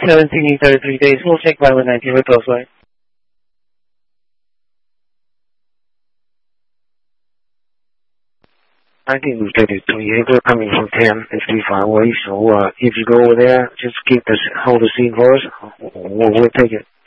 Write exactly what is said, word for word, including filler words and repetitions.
seventeen thirty-three days. We'll check by one nineteen with close line. nineteen thirty-three, they're coming from ten fifty-five way, so uh, if you go over there, just keep this, hold the seat for us. We'll, we'll take it.